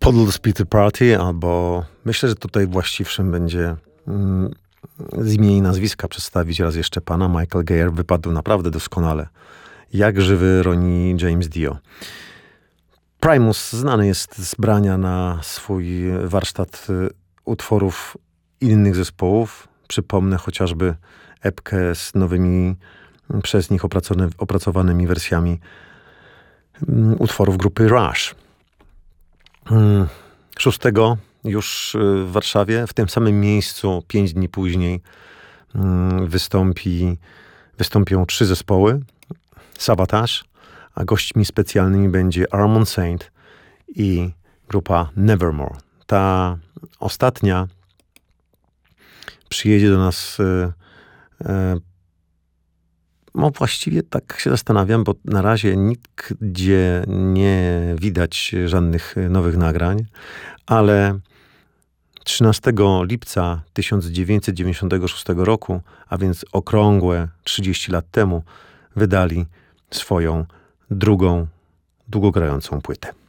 Toddler's Pizza Party, albo myślę, że tutaj właściwszym będzie z imienia i nazwiska przedstawić raz jeszcze pana. Michael Geier wypadł naprawdę doskonale. Jak żywy Ronnie James Dio. Primus znany jest z brania na swój warsztat utworów innych zespołów. Przypomnę chociażby epkę z nowymi przez nich opracowanymi wersjami utworów grupy Rush. 6 już w Warszawie, w tym samym miejscu, 5 dni później wystąpią 3 zespoły. Savatage, a gośćmi specjalnymi będzie Armand Saint i grupa Nevermore. Ta ostatnia przyjedzie do nas, no właściwie tak się zastanawiam, bo na razie nigdzie nie widać żadnych nowych nagrań, ale 13 lipca 1996 roku, a więc okrągłe 30 lat temu, wydali swoją drugą, długogrającą płytę.